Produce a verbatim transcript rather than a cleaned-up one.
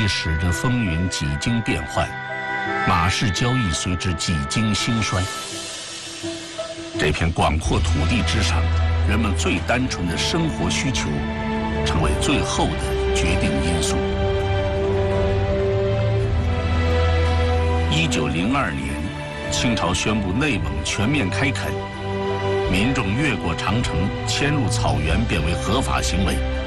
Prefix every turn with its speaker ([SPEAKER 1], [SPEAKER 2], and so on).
[SPEAKER 1] 历史的风云几经变幻，马氏交易随之几经兴衰。这片广阔土地之上，人们最单纯的生活需求，成为最后的决定因素。一九零二年，清朝宣布内蒙全面开垦，民众越过长城迁入草原变为合法行为。